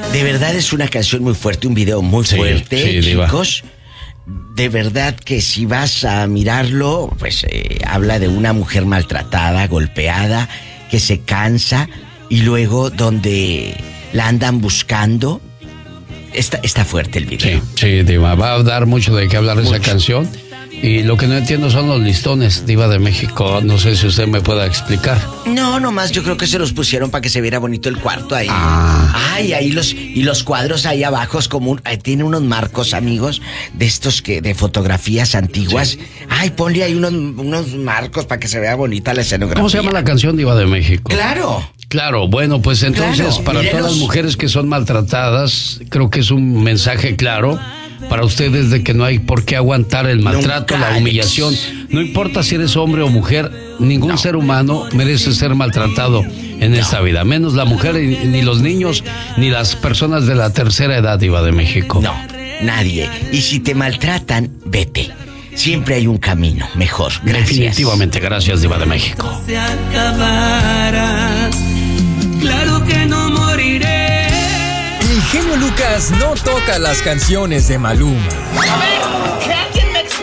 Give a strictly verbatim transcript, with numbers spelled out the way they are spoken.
De verdad es una canción muy fuerte, un video muy Sí, fuerte, sí, chicos. Diva. De verdad que si vas a mirarlo, pues eh, habla de una mujer maltratada, golpeada, que se cansa y luego donde la andan buscando. Está, está fuerte el video. Sí, sí, Diva. Va a dar mucho de qué hablar mucho. Esa canción. Y lo que no entiendo son los listones, Diva de México. No sé si usted me pueda explicar. No, nomás yo creo que se los pusieron para que se viera bonito el cuarto ahí. Ah. Ay, ahí los... Y los cuadros ahí abajo es como un... Tiene unos marcos, amigos, de estos que... De fotografías antiguas. Sí. Ay, ponle ahí unos, unos marcos para que se vea bonita la escenografía. ¿Cómo se llama la canción, Diva de México? Claro. Claro, bueno, pues entonces claro, para mírenos. Todas las mujeres que son maltratadas, creo que es un mensaje claro para ustedes de que no hay por qué aguantar el maltrato, Nunca, la humillación. No importa si eres hombre o mujer, ningún no. ser humano merece ser maltratado en no. esta vida. Menos la mujer, ni los niños, ni las personas de la tercera edad, Diva de México. No, nadie. Y si te maltratan, vete. Siempre hay un camino mejor. Gracias. Definitivamente, gracias, Diva de México. Se acabará, claro que no moriré. El genio Lucas no toca las canciones de Maluma. A ver, ¿qué?